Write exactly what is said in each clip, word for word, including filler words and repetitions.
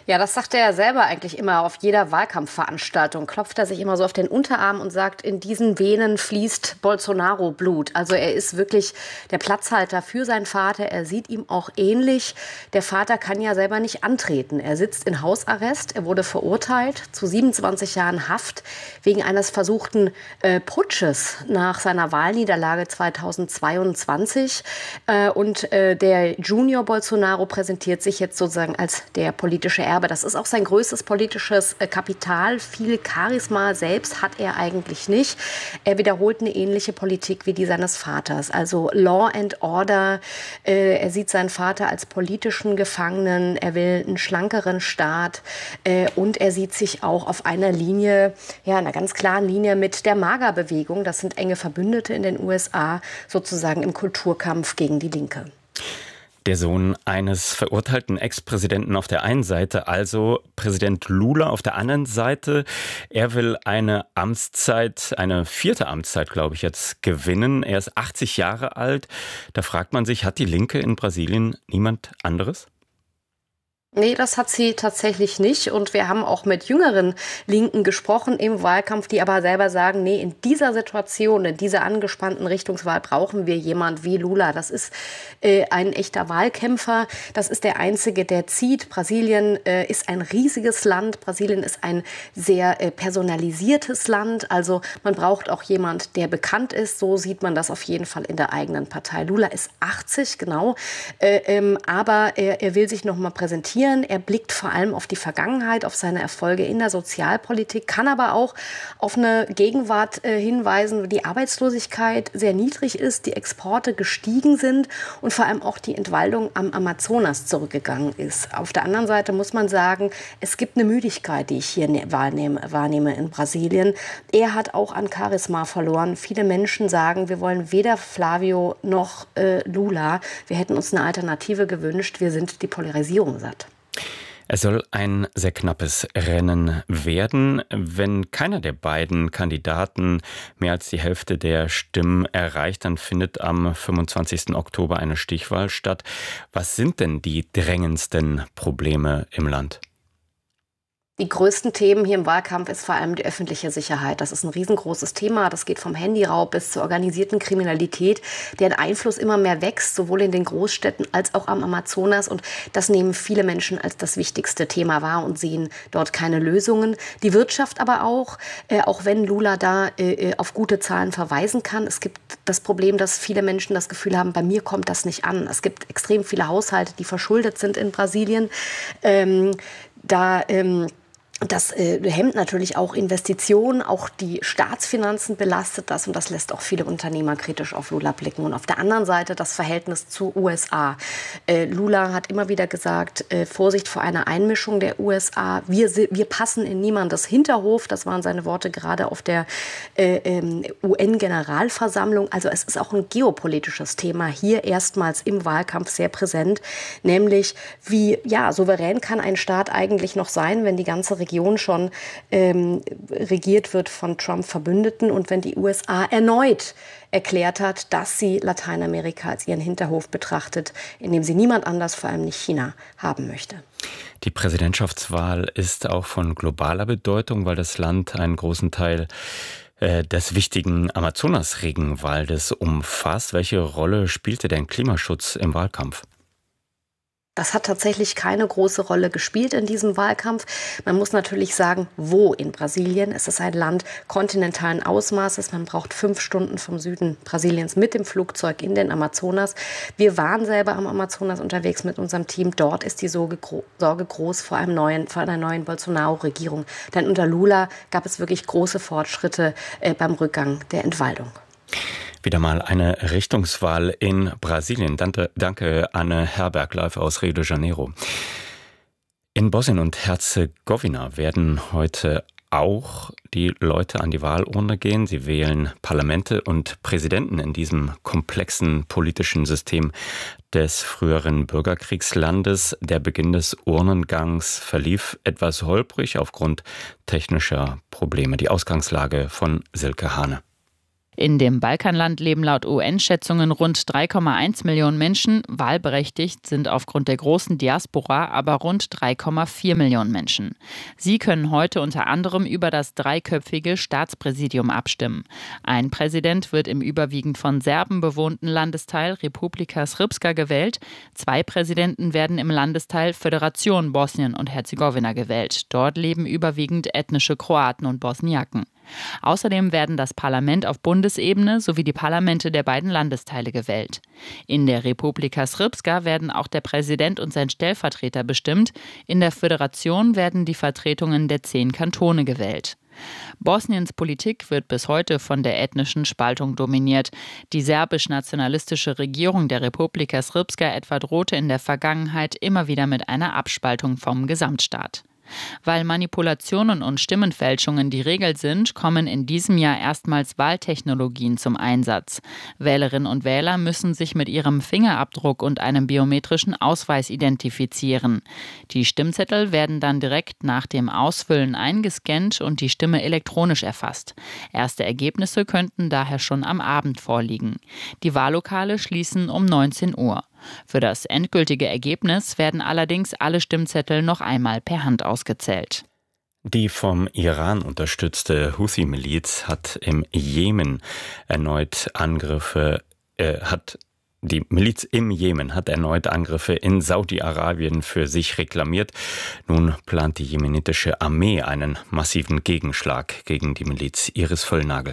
Ja, das sagt er ja selber eigentlich immer auf jeder Wahlkampfveranstaltung. Klopft er sich immer so auf den Unterarm und sagt, in diesen Venen fließt Bolsonaro-Blut. Also er ist wirklich der Platzhalter für seinen Vater. Er sieht ihm auch ähnlich. Der Vater kann ja selber nicht antreten. Er sitzt in Hausarrest. Er wurde verurteilt zu siebenundzwanzig Jahren Haft wegen eines versuchten äh, Putsches nach seiner Wahlniederlage zweitausendzweiundzwanzig. Äh, und äh, der Junior Bolsonaro präsentiert sich jetzt sozusagen als der politische Erbe. Das ist auch sein größtes politisches Kapital. Viel Charisma selbst hat er eigentlich nicht. Er wiederholt eine ähnliche Politik wie die seines Vaters. Also Law and Order. Äh, er sieht seinen Vater als politischen Gefangenen. Er will einen schlankeren Staat. Äh, und er sieht sich auch auf einer Linie, ja, einer ganz klaren Linie mit der MAGA-Bewegung. Das sind enge Verbündete in den U S A, sozusagen im Kulturkampf gegen die Linke. Der Sohn eines verurteilten Ex-Präsidenten auf der einen Seite, also Präsident Lula auf der anderen Seite. Er will eine Amtszeit, eine vierte Amtszeit, glaube ich, jetzt gewinnen. Er ist achtzig Jahre alt. Da fragt man sich, hat die Linke in Brasilien niemand anderes? Nee, das hat sie tatsächlich nicht. Und wir haben auch mit jüngeren Linken gesprochen im Wahlkampf, die aber selber sagen, nee, in dieser Situation, in dieser angespannten Richtungswahl brauchen wir jemand wie Lula. Das ist äh, ein echter Wahlkämpfer. Das ist der Einzige, der zieht. Brasilien äh, ist ein riesiges Land. Brasilien ist ein sehr äh, personalisiertes Land. Also man braucht auch jemand, der bekannt ist. So sieht man das auf jeden Fall in der eigenen Partei. Lula ist achtzig, genau. Äh, ähm, aber er, er will sich noch mal präsentieren. Er blickt vor allem auf die Vergangenheit, auf seine Erfolge in der Sozialpolitik, kann aber auch auf eine Gegenwart äh, hinweisen, wo die Arbeitslosigkeit sehr niedrig ist, die Exporte gestiegen sind und vor allem auch die Entwaldung am Amazonas zurückgegangen ist. Auf der anderen Seite muss man sagen, es gibt eine Müdigkeit, die ich hier ne- wahrnehme, wahrnehme in Brasilien. Er hat auch an Charisma verloren. Viele Menschen sagen, wir wollen weder Flavio noch äh, Lula. Wir hätten uns eine Alternative gewünscht. Wir sind die Polarisierung satt. Es soll ein sehr knappes Rennen werden. Wenn keiner der beiden Kandidaten mehr als die Hälfte der Stimmen erreicht, dann findet am fünfundzwanzigsten Oktober eine Stichwahl statt. Was sind denn die drängendsten Probleme im Land? Die größten Themen hier im Wahlkampf ist vor allem die öffentliche Sicherheit. Das ist ein riesengroßes Thema. Das geht vom Handyraub bis zur organisierten Kriminalität, deren Einfluss immer mehr wächst, sowohl in den Großstädten als auch am Amazonas. Und das nehmen viele Menschen als das wichtigste Thema wahr und sehen dort keine Lösungen. Die Wirtschaft aber auch, äh, auch wenn Lula da äh, auf gute Zahlen verweisen kann. Es gibt das Problem, dass viele Menschen das Gefühl haben, bei mir kommt das nicht an. Es gibt extrem viele Haushalte, die verschuldet sind in Brasilien. Ähm, da... Ähm, Das äh, hemmt natürlich auch Investitionen, auch die Staatsfinanzen belastet das und das lässt auch viele Unternehmer kritisch auf Lula blicken. Und auf der anderen Seite das Verhältnis zu U S A. Äh, Lula hat immer wieder gesagt, äh, Vorsicht vor einer Einmischung der U S A. Wir, wir passen in niemandes Hinterhof. Das waren seine Worte gerade auf der äh, ähm, U N-Generalversammlung. Also es ist auch ein geopolitisches Thema hier erstmals im Wahlkampf sehr präsent. Nämlich, wie ja, souverän kann ein Staat eigentlich noch sein, wenn die ganze Regierung Region schon ähm, regiert wird von Trump-Verbündeten und wenn die U S A erneut erklärt hat, dass sie Lateinamerika als ihren Hinterhof betrachtet, in dem sie niemand anders, vor allem nicht China, haben möchte. Die Präsidentschaftswahl ist auch von globaler Bedeutung, weil das Land einen großen Teil äh, des wichtigen Amazonas-Regenwaldes umfasst. Welche Rolle spielte denn Klimaschutz im Wahlkampf? Das hat tatsächlich keine große Rolle gespielt in diesem Wahlkampf. Man muss natürlich sagen, wo in Brasilien. Es ist ein Land kontinentalen Ausmaßes. Man braucht fünf Stunden vom Süden Brasiliens mit dem Flugzeug in den Amazonas. Wir waren selber am Amazonas unterwegs mit unserem Team. Dort ist die Sorge, gro- Sorge groß vor, einem neuen, vor einer neuen Bolsonaro-Regierung. Denn unter Lula gab es wirklich große Fortschritte äh, beim Rückgang der Entwaldung. Wieder mal eine Richtungswahl in Brasilien. Danke, danke Anne Herberg, live aus Rio de Janeiro. In Bosnien und Herzegowina werden heute auch die Leute an die Wahlurne gehen. Sie wählen Parlamente und Präsidenten in diesem komplexen politischen System des früheren Bürgerkriegslandes. Der Beginn des Urnengangs verlief etwas holprig aufgrund technischer Probleme. Die Ausgangslage von Silke Hane. In dem Balkanland leben laut U N-Schätzungen rund drei Komma eins Millionen Menschen. Wahlberechtigt sind aufgrund der großen Diaspora aber rund drei Komma vier Millionen Menschen. Sie können heute unter anderem über das dreiköpfige Staatspräsidium abstimmen. Ein Präsident wird im überwiegend von Serben bewohnten Landesteil Republika Srpska gewählt. Zwei Präsidenten werden im Landesteil Föderation Bosnien und Herzegowina gewählt. Dort leben überwiegend ethnische Kroaten und Bosniaken. Außerdem werden das Parlament auf Bundesebene sowie die Parlamente der beiden Landesteile gewählt. In der Republika Srpska werden auch der Präsident und sein Stellvertreter bestimmt. In der Föderation werden die Vertretungen der zehn Kantone gewählt. Bosniens Politik wird bis heute von der ethnischen Spaltung dominiert. Die serbisch-nationalistische Regierung der Republika Srpska etwa drohte in der Vergangenheit immer wieder mit einer Abspaltung vom Gesamtstaat. Weil Manipulationen und Stimmenfälschungen die Regel sind, kommen in diesem Jahr erstmals Wahltechnologien zum Einsatz. Wählerinnen und Wähler müssen sich mit ihrem Fingerabdruck und einem biometrischen Ausweis identifizieren. Die Stimmzettel werden dann direkt nach dem Ausfüllen eingescannt und die Stimme elektronisch erfasst. Erste Ergebnisse könnten daher schon am Abend vorliegen. Die Wahllokale schließen um neunzehn Uhr. Für das endgültige Ergebnis werden allerdings alle Stimmzettel noch einmal per Hand ausgezählt. Die vom Iran unterstützte Houthi-Miliz hat im Jemen erneut Angriffe, äh, hat Die Miliz im Jemen hat erneut Angriffe in Saudi-Arabien für sich reklamiert. Nun plant die jemenitische Armee einen massiven Gegenschlag gegen die Miliz. Iris Völlnagel.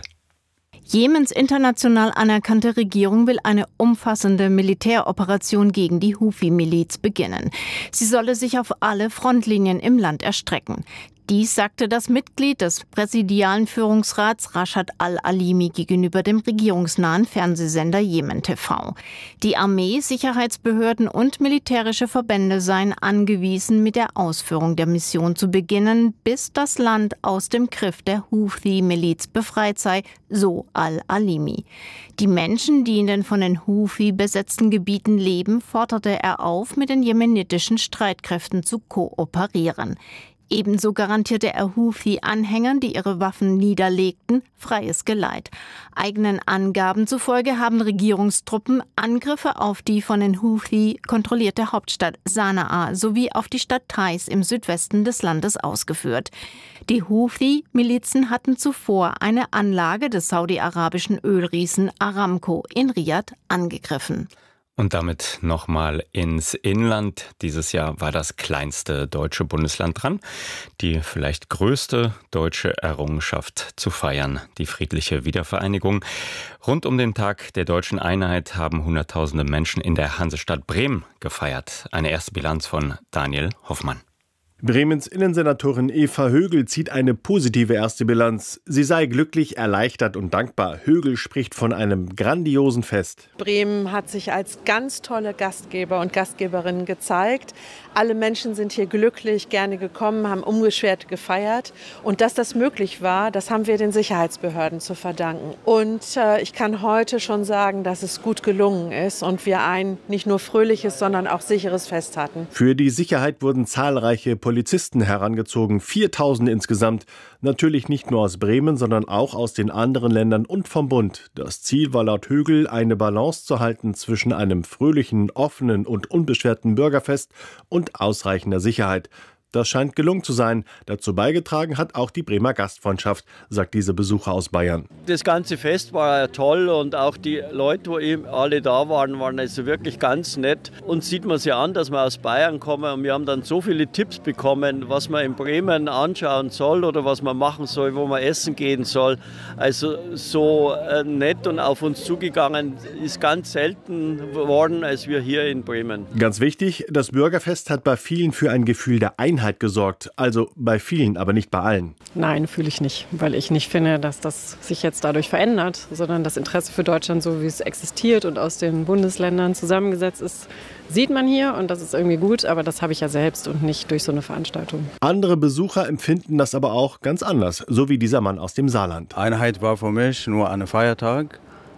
Jemens international anerkannte Regierung will eine umfassende Militäroperation gegen die Houthi-Miliz beginnen. Sie solle sich auf alle Frontlinien im Land erstrecken. Dies sagte das Mitglied des präsidialen Führungsrats Rashad al-Alimi gegenüber dem regierungsnahen Fernsehsender Jemen T V. Die Armee, Sicherheitsbehörden und militärische Verbände seien angewiesen, mit der Ausführung der Mission zu beginnen, bis das Land aus dem Griff der Houthi-Miliz befreit sei, so al-Alimi. Die Menschen, die in den von den Houthi besetzten Gebieten leben, forderte er auf, mit den jemenitischen Streitkräften zu kooperieren. Ebenso garantierte er Houthi-Anhängern, die ihre Waffen niederlegten, freies Geleit. Eigenen Angaben zufolge haben Regierungstruppen Angriffe auf die von den Houthi kontrollierte Hauptstadt Sanaa sowie auf die Stadt Taiz im Südwesten des Landes ausgeführt. Die Houthi-Milizen hatten zuvor eine Anlage des saudi-arabischen Ölriesen Aramco in Riyadh angegriffen. Und damit nochmal ins Inland. Dieses Jahr war das kleinste deutsche Bundesland dran, die vielleicht größte deutsche Errungenschaft zu feiern, die friedliche Wiedervereinigung. Rund um den Tag der deutschen Einheit haben Hunderttausende Menschen in der Hansestadt Bremen gefeiert. Eine erste Bilanz von Daniel Hoffmann. Bremens Innensenatorin Eva Högel zieht eine positive erste Bilanz. Sie sei glücklich, erleichtert und dankbar. Högel spricht von einem grandiosen Fest. Bremen hat sich als ganz tolle Gastgeber und Gastgeberin gezeigt. Alle Menschen sind hier glücklich, gerne gekommen, haben unbeschwert gefeiert. Und dass das möglich war, das haben wir den Sicherheitsbehörden zu verdanken. Und äh, ich kann heute schon sagen, dass es gut gelungen ist und wir ein nicht nur fröhliches, sondern auch sicheres Fest hatten. Für die Sicherheit wurden zahlreiche Polizisten herangezogen, viertausend insgesamt. Natürlich nicht nur aus Bremen, sondern auch aus den anderen Ländern und vom Bund. Das Ziel war laut Högel, eine Balance zu halten zwischen einem fröhlichen, offenen und unbeschwerten Bürgerfest und ausreichender Sicherheit. Das scheint gelungen zu sein. Dazu beigetragen hat auch die Bremer Gastfreundschaft, sagt diese Besucher aus Bayern. Das ganze Fest war toll und auch die Leute, wo eben alle da waren, waren also wirklich ganz nett. Und sieht man sich an, dass wir aus Bayern kommen und wir haben dann so viele Tipps bekommen, was man in Bremen anschauen soll oder was man machen soll, wo man essen gehen soll. Also so nett und auf uns zugegangen ist ganz selten geworden, als wir hier in Bremen. Ganz wichtig, das Bürgerfest hat bei vielen für ein Gefühl der Einheit gesorgt. Also bei vielen, aber nicht bei allen. Nein, fühle ich nicht, weil ich nicht finde, dass das sich jetzt dadurch verändert, sondern das Interesse für Deutschland, so wie es existiert und aus den Bundesländern zusammengesetzt ist, sieht man hier und das ist irgendwie gut, aber das habe ich ja selbst und nicht durch so eine Veranstaltung. Andere Besucher empfinden das aber auch ganz anders, so wie dieser Mann aus dem Saarland. Einheit war für mich nur ein Feiertag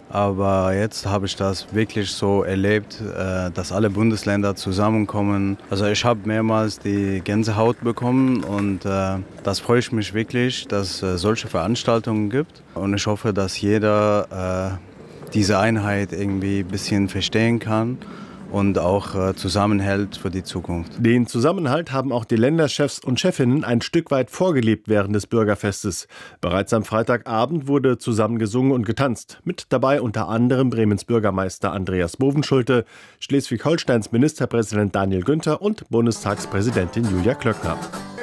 Aber jetzt habe ich das wirklich so erlebt, dass alle Bundesländer zusammenkommen. Also ich habe mehrmals die Gänsehaut bekommen und das freue ich mich wirklich, dass es solche Veranstaltungen gibt. Und ich hoffe, dass jeder diese Einheit irgendwie ein bisschen verstehen kann und auch äh, zusammenhält für die Zukunft. Den Zusammenhalt haben auch die Länderchefs und Chefinnen ein Stück weit vorgelebt während des Bürgerfestes. Bereits am Freitagabend wurde zusammen gesungen und getanzt. Mit dabei unter anderem Bremens Bürgermeister Andreas Bovenschulte, Schleswig-Holsteins Ministerpräsident Daniel Günther und Bundestagspräsidentin Julia Klöckner.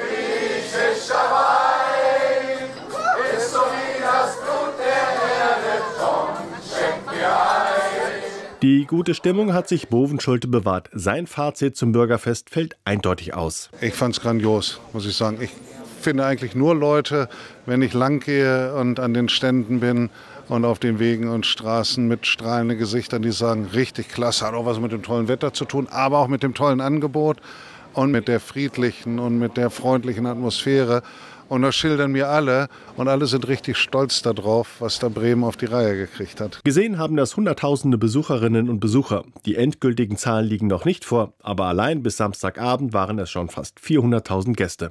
Die gute Stimmung hat sich Bovenschulte bewahrt. Sein Fazit zum Bürgerfest fällt eindeutig aus. Ich fand es grandios, muss ich sagen. Ich finde eigentlich nur Leute, wenn ich lang gehe und an den Ständen bin und auf den Wegen und Straßen mit strahlenden Gesichtern, die sagen, richtig klasse, hat auch was mit dem tollen Wetter zu tun, aber auch mit dem tollen Angebot und mit der friedlichen und mit der freundlichen Atmosphäre. Und das schildern mir alle und alle sind richtig stolz darauf, was da Bremen auf die Reihe gekriegt hat. Gesehen haben das Hunderttausende Besucherinnen und Besucher. Die endgültigen Zahlen liegen noch nicht vor, aber allein bis Samstagabend waren es schon fast vierhunderttausend Gäste.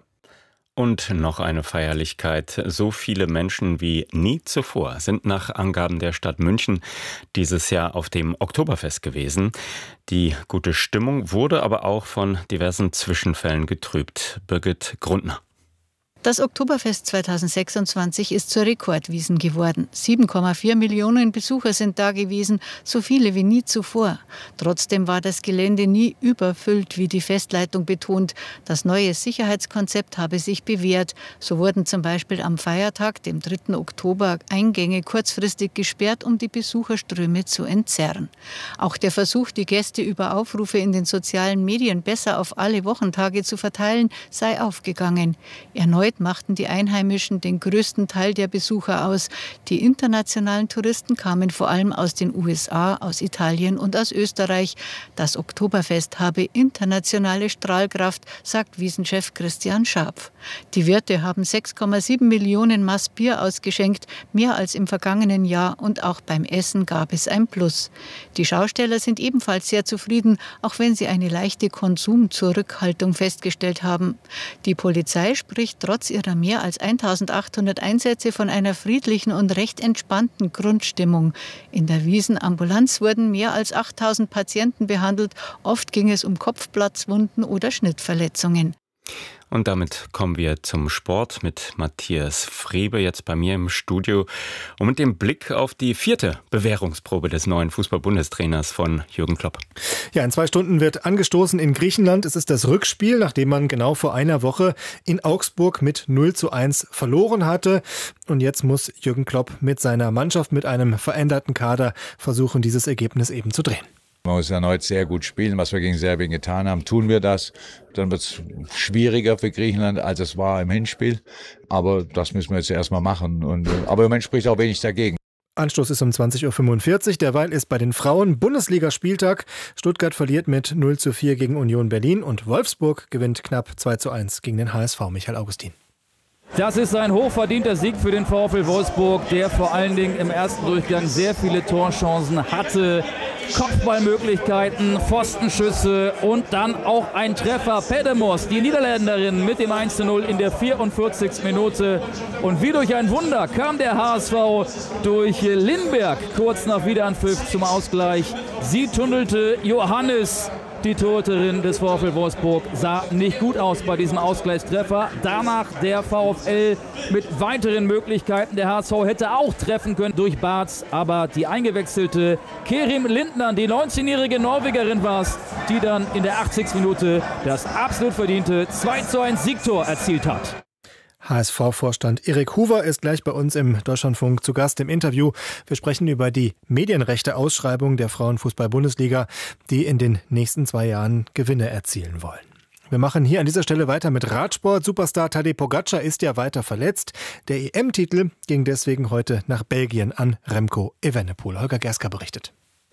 Und noch eine Feierlichkeit. So viele Menschen wie nie zuvor sind nach Angaben der Stadt München dieses Jahr auf dem Oktoberfest gewesen. Die gute Stimmung wurde aber auch von diversen Zwischenfällen getrübt. Birgit Grundner. Das Oktoberfest zweitausendsechsundzwanzig ist zur Rekordwiesn geworden. sieben Komma vier Millionen Besucher sind da gewesen, so viele wie nie zuvor. Trotzdem war das Gelände nie überfüllt, wie die Festleitung betont. Das neue Sicherheitskonzept habe sich bewährt. So wurden zum Beispiel am Feiertag, dem dritten Oktober, Eingänge kurzfristig gesperrt, um die Besucherströme zu entzerren. Auch der Versuch, die Gäste über Aufrufe in den sozialen Medien besser auf alle Wochentage zu verteilen, sei aufgegangen. Erneut machten die Einheimischen den größten Teil der Besucher aus. Die internationalen Touristen kamen vor allem aus den U S A, aus Italien und aus Österreich. Das Oktoberfest habe internationale Strahlkraft, sagt Wiesnchef Christian Scharpf. Die Wirte haben sechs Komma sieben Millionen Maß Bier ausgeschenkt, mehr als im vergangenen Jahr, und auch beim Essen gab es ein Plus. Die Schausteller sind ebenfalls sehr zufrieden, auch wenn sie eine leichte Konsumzurückhaltung festgestellt haben. Die Polizei spricht trotz ihrer mehr als eintausendachthundert Einsätze von einer friedlichen und recht entspannten Grundstimmung. In der Wiesenambulanz wurden mehr als achttausend Patienten behandelt. Oft ging es um Kopfplatzwunden oder Schnittverletzungen. Und damit kommen wir zum Sport mit Matthias Frebe jetzt bei mir im Studio und mit dem Blick auf die vierte Bewährungsprobe des neuen Fußball-Bundestrainers von Jürgen Klopp. Ja, in zwei Stunden wird angestoßen in Griechenland. Es ist das Rückspiel, nachdem man genau vor einer Woche in Augsburg mit null zu eins verloren hatte. Und jetzt muss Jürgen Klopp mit seiner Mannschaft, mit einem veränderten Kader versuchen, dieses Ergebnis eben zu drehen. Man muss erneut sehr gut spielen, was wir gegen Serbien getan haben. Tun wir das, dann wird es schwieriger für Griechenland, als es war im Hinspiel. Aber das müssen wir jetzt erstmal machen. Und, aber im Moment spricht auch wenig dagegen. Anstoß ist um zwanzig Uhr fünfundvierzig. Derweil ist bei den Frauen Bundesligaspieltag. Stuttgart verliert mit null zu vier gegen Union Berlin und Wolfsburg gewinnt knapp zwei zu eins gegen den H S V. Michael Augustin. Das ist ein hochverdienter Sieg für den VfL Wolfsburg, der vor allen Dingen im ersten Durchgang sehr viele Torchancen hatte. Kopfballmöglichkeiten, Pfostenschüsse und dann auch ein Treffer. Pedemos, die Niederländerin, mit dem eins zu null in der vierundvierzigsten Minute. Und wie durch ein Wunder kam der H S V durch Lindberg kurz nach Wiederanpfiff zum Ausgleich. Sie tunnelte Johannes. Die Torhüterin des VfL Wolfsburg sah nicht gut aus bei diesem Ausgleichstreffer. Danach der VfL mit weiteren Möglichkeiten. Der H S V hätte auch treffen können durch Bartz, aber die eingewechselte Kerim Lindner, die neunzehnjährige Norwegerin war es, die dann in der achtzigsten Minute das absolut verdiente zwei zu eins Siegtor erzielt hat. H S V-Vorstand Erik Huber ist gleich bei uns im Deutschlandfunk zu Gast im Interview. Wir sprechen über die Medienrechte-Ausschreibung der Frauenfußball-Bundesliga, die in den nächsten zwei Jahren Gewinne erzielen wollen. Wir machen hier an dieser Stelle weiter mit Radsport. Superstar Tadej Pogačar ist ja weiter verletzt. Der E M-Titel ging deswegen heute nach Belgien an Remco Evenepoel. Holger Gerska berichtet.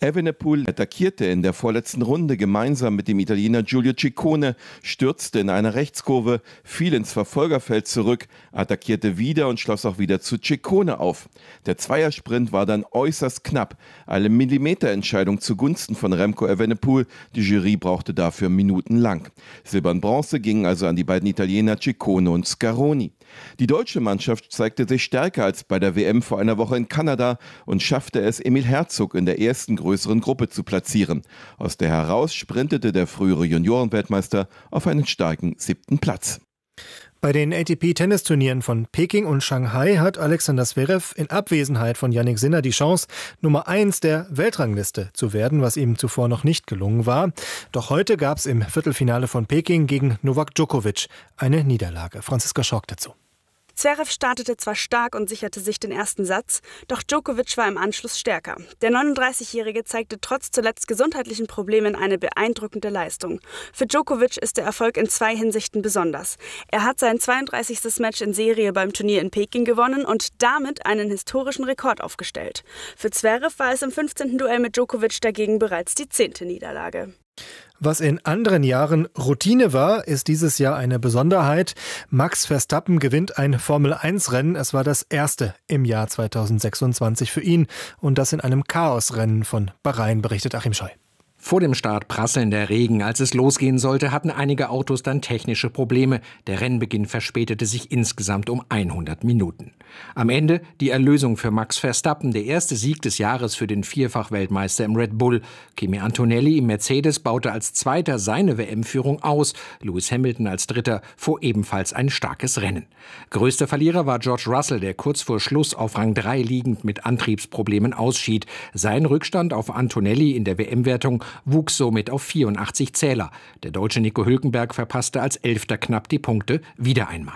Evenepoel attackierte in der vorletzten Runde gemeinsam mit dem Italiener Giulio Ciccone, stürzte in einer Rechtskurve, fiel ins Verfolgerfeld zurück, attackierte wieder und schloss auch wieder zu Ciccone auf. Der Zweiersprint war dann äußerst knapp. Eine Millimeterentscheidung zugunsten von Remco Evenepoel. Die Jury brauchte dafür minutenlang. Silber und Bronze gingen also an die beiden Italiener Ciccone und Scaroni. Die deutsche Mannschaft zeigte sich stärker als bei der W M vor einer Woche in Kanada und schaffte es, Emil Herzog in der ersten größeren Gruppe zu platzieren. Aus der heraus sprintete der frühere Juniorenweltmeister auf einen starken siebten Platz. Bei den A T P-Tennisturnieren von Peking und Shanghai hat Alexander Zverev in Abwesenheit von Jannik Sinner die Chance, Nummer eins der Weltrangliste zu werden, was ihm zuvor noch nicht gelungen war. Doch heute gab es im Viertelfinale von Peking gegen Novak Djokovic eine Niederlage. Franziska Schork dazu. Zverev startete zwar stark und sicherte sich den ersten Satz, doch Djokovic war im Anschluss stärker. Der neununddreißigjährige zeigte trotz zuletzt gesundheitlichen Problemen eine beeindruckende Leistung. Für Djokovic ist der Erfolg in zwei Hinsichten besonders. Er hat sein zweiunddreißigstes Match in Serie beim Turnier in Peking gewonnen und damit einen historischen Rekord aufgestellt. Für Zverev war es im fünfzehnten Duell mit Djokovic dagegen bereits die zehnte Niederlage. Was in anderen Jahren Routine war, ist dieses Jahr eine Besonderheit. Max Verstappen gewinnt ein Formel eins Rennen. Es war das erste im Jahr zweitausendsechsundzwanzig für ihn. Und das in einem Chaosrennen von Bahrain, berichtet Achim Scheu. Vor dem Start prasselnder Regen. Als es losgehen sollte, hatten einige Autos dann technische Probleme. Der Rennbeginn verspätete sich insgesamt um hundert Minuten. Am Ende die Erlösung für Max Verstappen, der erste Sieg des Jahres für den Vierfach-Weltmeister im Red Bull. Kimi Antonelli im Mercedes baute als Zweiter seine W M-Führung aus. Lewis Hamilton als Dritter fuhr ebenfalls ein starkes Rennen. Größter Verlierer war George Russell, der kurz vor Schluss auf Rang drei liegend mit Antriebsproblemen ausschied. Sein Rückstand auf Antonelli in der W M-Wertung wuchs somit auf vierundachtzig Zähler. Der Deutsche Nico Hülkenberg verpasste als Elfter knapp die Punkte wieder einmal.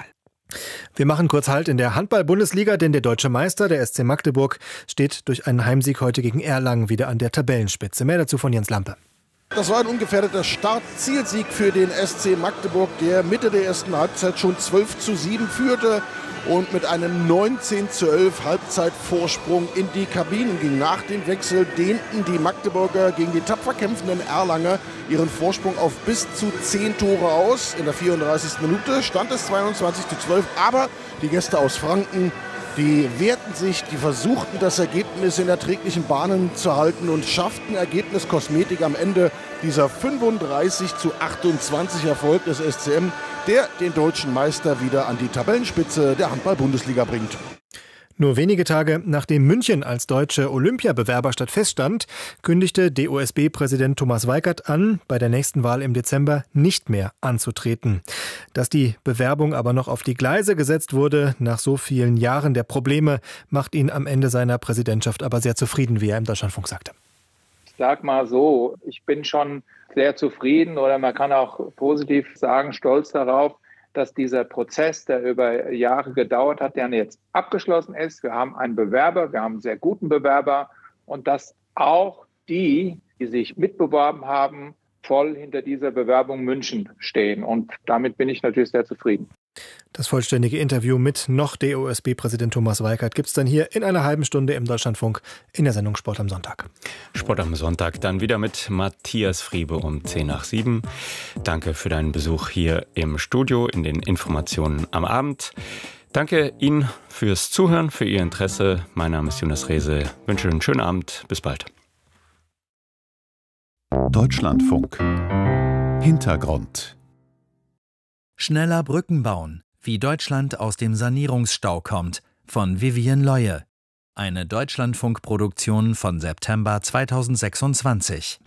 Wir machen kurz Halt in der Handball-Bundesliga, denn der deutsche Meister, der S C Magdeburg, steht durch einen Heimsieg heute gegen Erlangen wieder an der Tabellenspitze. Mehr dazu von Jens Lampe. Das war ein ungefährdeter Start-Zielsieg für den S C Magdeburg, der Mitte der ersten Halbzeit schon zwölf zu sieben führte und mit einem neunzehn zu elf Halbzeitvorsprung in die Kabinen ging. Nach dem Wechsel dehnten die Magdeburger gegen die tapfer kämpfenden Erlanger ihren Vorsprung auf bis zu zehn Tore aus. In der vierunddreißigsten Minute stand es zweiundzwanzig zu zwölf, aber die Gäste aus Franken, die wehrten sich, die versuchten das Ergebnis in erträglichen Bahnen zu halten und schafften Ergebniskosmetik am Ende dieser fünfunddreißig zu achtundzwanzig Erfolg des S C M, der den deutschen Meister wieder an die Tabellenspitze der Handball-Bundesliga bringt. Nur wenige Tage nachdem München als deutsche Olympiabewerberstadt feststand, kündigte D O S B-Präsident Thomas Weikert an, bei der nächsten Wahl im Dezember nicht mehr anzutreten. Dass die Bewerbung aber noch auf die Gleise gesetzt wurde, nach so vielen Jahren der Probleme, macht ihn am Ende seiner Präsidentschaft aber sehr zufrieden, wie er im Deutschlandfunk sagte. Ich sag mal so, ich bin schon sehr zufrieden oder man kann auch positiv sagen, stolz darauf, dass dieser Prozess, der über Jahre gedauert hat, der jetzt abgeschlossen ist. Wir haben einen Bewerber, wir haben einen sehr guten Bewerber und dass auch die, die sich mitbeworben haben, voll hinter dieser Bewerbung München stehen. Und damit bin ich natürlich sehr zufrieden. Das vollständige Interview mit noch D O S B-Präsident Thomas Weikert gibt es dann hier in einer halben Stunde im Deutschlandfunk in der Sendung Sport am Sonntag. Sport am Sonntag dann wieder mit Matthias Friebe um zehn nach sieben. Danke für deinen Besuch hier im Studio, in den Informationen am Abend. Danke Ihnen fürs Zuhören, für Ihr Interesse. Mein Name ist Jonas Rehse. Ich wünsche einen schönen Abend. Bis bald. Deutschlandfunk. Hintergrund. Schneller Brücken bauen, wie Deutschland aus dem Sanierungsstau kommt, von Vivian Leue. Eine Deutschlandfunk-Produktion von September zweitausendsechsundzwanzig.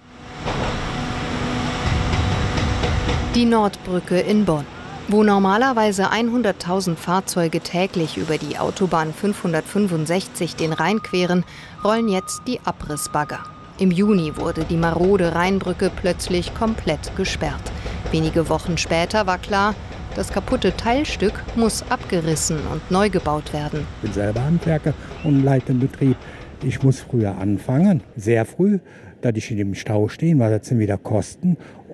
Die Nordbrücke in Bonn. Wo normalerweise hunderttausend Fahrzeuge täglich über die Autobahn fünfhundertfünfundsechzig den Rhein queren, rollen jetzt die Abrissbagger. Im Juni wurde die marode Rheinbrücke plötzlich komplett gesperrt. Wenige Wochen später war klar, das kaputte Teilstück muss abgerissen und neu gebaut werden. Ich bin selber Handwerker und leite den Betrieb. Ich muss früher anfangen, sehr früh, dass ich in dem Stau stehen, weil das sind wieder Kosten.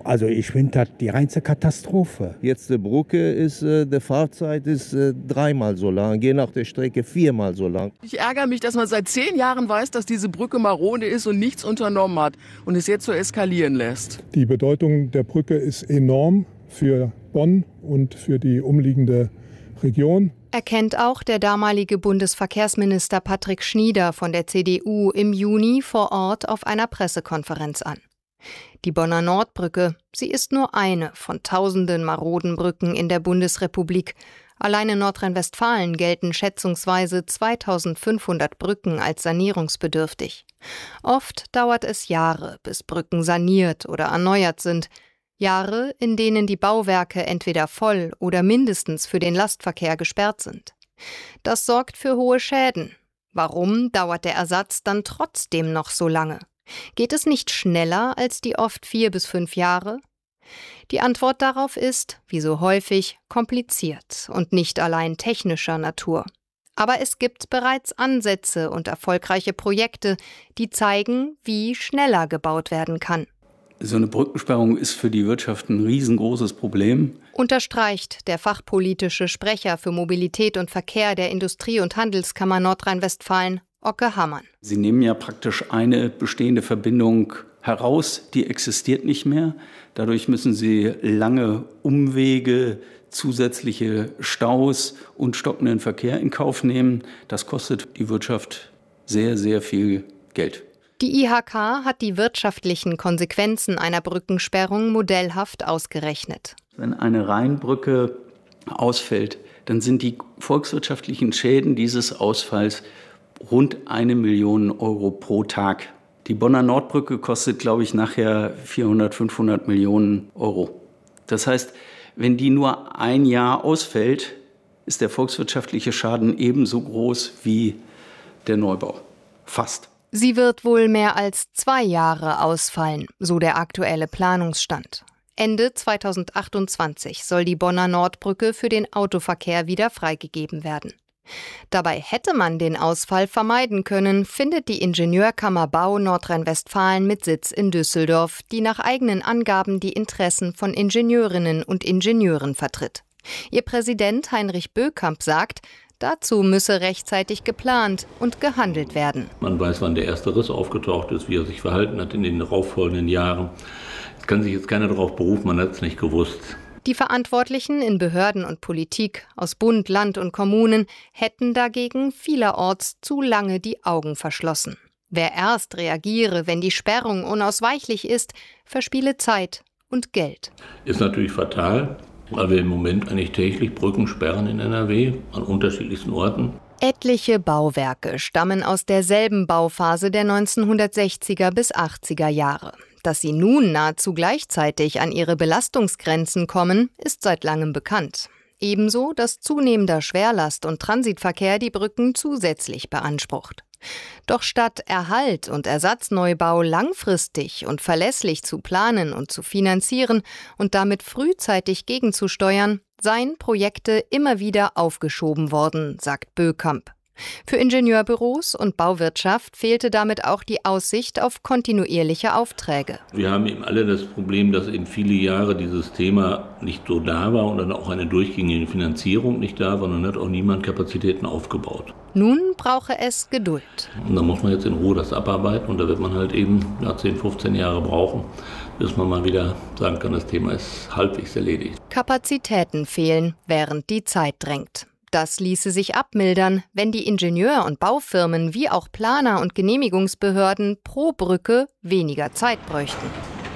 Also ich finde das die reinste Katastrophe. Jetzt die Brücke ist, äh, die Fahrzeit ist äh, dreimal so lang, je nach der Strecke viermal so lang. Ich ärgere mich, dass man seit zehn Jahren weiß, dass diese Brücke marode ist und nichts unternommen hat und es jetzt so eskalieren lässt. Die Bedeutung der Brücke ist enorm für Bonn und für die umliegende Region. Erkennt auch der damalige Bundesverkehrsminister Patrick Schnieder von der C D U im Juni vor Ort auf einer Pressekonferenz an. Die Bonner Nordbrücke, sie ist nur eine von tausenden maroden Brücken in der Bundesrepublik. Allein in Nordrhein-Westfalen gelten schätzungsweise zweitausendfünfhundert Brücken als sanierungsbedürftig. Oft dauert es Jahre, bis Brücken saniert oder erneuert sind. Jahre, in denen die Bauwerke entweder voll oder mindestens für den Lastverkehr gesperrt sind. Das sorgt für hohe Schäden. Warum dauert der Ersatz dann trotzdem noch so lange? Geht es nicht schneller als die oft vier bis fünf Jahre? Die Antwort darauf ist, wie so häufig, kompliziert und nicht allein technischer Natur. Aber es gibt bereits Ansätze und erfolgreiche Projekte, die zeigen, wie schneller gebaut werden kann. So eine Brückensperrung ist für die Wirtschaft ein riesengroßes Problem. Unterstreicht der fachpolitische Sprecher für Mobilität und Verkehr der Industrie- und Handelskammer Nordrhein-Westfalen, Oke Hammann. Sie nehmen ja praktisch eine bestehende Verbindung heraus, die existiert nicht mehr. Dadurch müssen Sie lange Umwege, zusätzliche Staus und stockenden Verkehr in Kauf nehmen. Das kostet die Wirtschaft sehr, sehr viel Geld. Die I H K hat die wirtschaftlichen Konsequenzen einer Brückensperrung modellhaft ausgerechnet. Wenn eine Rheinbrücke ausfällt, dann sind die volkswirtschaftlichen Schäden dieses Ausfalls rund eine Million Euro pro Tag. Die Bonner Nordbrücke kostet, glaube ich, nachher vierhundert, fünfhundert Millionen Euro. Das heißt, wenn die nur ein Jahr ausfällt, ist der volkswirtschaftliche Schaden ebenso groß wie der Neubau. Fast. Sie wird wohl mehr als zwei Jahre ausfallen, so der aktuelle Planungsstand. Ende zweitausendachtundzwanzig soll die Bonner Nordbrücke für den Autoverkehr wieder freigegeben werden. Dabei hätte man den Ausfall vermeiden können, findet die Ingenieurkammer Bau Nordrhein-Westfalen mit Sitz in Düsseldorf, die nach eigenen Angaben die Interessen von Ingenieurinnen und Ingenieuren vertritt. Ihr Präsident Heinrich Bökamp sagt, dazu müsse rechtzeitig geplant und gehandelt werden. Man weiß, wann der erste Riss aufgetaucht ist, wie er sich verhalten hat in den darauffolgenden Jahren. Es kann sich jetzt keiner darauf berufen, man hat es nicht gewusst. Die Verantwortlichen in Behörden und Politik aus Bund, Land und Kommunen hätten dagegen vielerorts zu lange die Augen verschlossen. Wer erst reagiere, wenn die Sperrung unausweichlich ist, verspiele Zeit und Geld. Ist natürlich fatal, weil wir im Moment eigentlich täglich Brücken sperren in N R W an unterschiedlichsten Orten. Etliche Bauwerke stammen aus derselben Bauphase der neunzehnhundertsechziger bis achtziger Jahre. Dass sie nun nahezu gleichzeitig an ihre Belastungsgrenzen kommen, ist seit langem bekannt. Ebenso, dass zunehmender Schwerlast- und Transitverkehr die Brücken zusätzlich beansprucht. Doch statt Erhalt und Ersatzneubau langfristig und verlässlich zu planen und zu finanzieren und damit frühzeitig gegenzusteuern, seien Projekte immer wieder aufgeschoben worden, sagt Bökamp. Für Ingenieurbüros und Bauwirtschaft fehlte damit auch die Aussicht auf kontinuierliche Aufträge. Wir haben eben alle das Problem, dass in viele Jahre dieses Thema nicht so da war und dann auch eine durchgängige Finanzierung nicht da war und dann hat auch niemand Kapazitäten aufgebaut. Nun brauche es Geduld. Und da muss man jetzt in Ruhe das abarbeiten und da wird man halt eben ja, zehn, fünfzehn Jahre brauchen, bis man mal wieder sagen kann, das Thema ist halbwegs erledigt. Kapazitäten fehlen, während die Zeit drängt. Das ließe sich abmildern, wenn die Ingenieur- und Baufirmen wie auch Planer und Genehmigungsbehörden pro Brücke weniger Zeit bräuchten.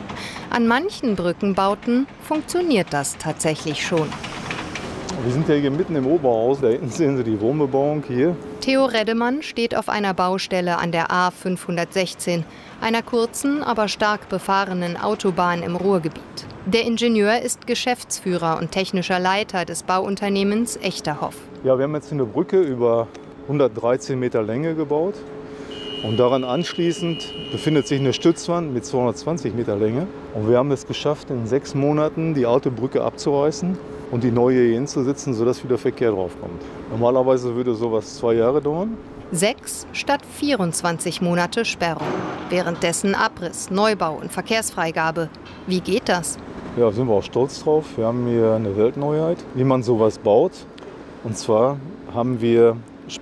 An manchen Brückenbauten funktioniert das tatsächlich schon. Wir sind ja hier mitten im Oberhaus, da hinten sehen Sie die Wohnbebauung hier. Theo Reddemann steht auf einer Baustelle an der A fünfhundertsechzehn, einer kurzen, aber stark befahrenen Autobahn im Ruhrgebiet. Der Ingenieur ist Geschäftsführer und technischer Leiter des Bauunternehmens Echterhoff. Ja, wir haben jetzt eine Brücke über hundertdreizehn Meter Länge gebaut. Und daran anschließend befindet sich eine Stützwand mit zweihundertzwanzig Meter Länge. Und wir haben es geschafft, in sechs Monaten die alte Brücke abzureißen und die neue hier hinzusetzen, sodass wieder Verkehr draufkommt. Normalerweise würde sowas zwei Jahre dauern. Sechs statt vierundzwanzig Monate Sperrung. Währenddessen Abriss, Neubau und Verkehrsfreigabe. Wie geht das? Ja, sind wir auch stolz drauf. Wir haben hier eine Weltneuheit, wie man sowas baut. Und zwar haben wir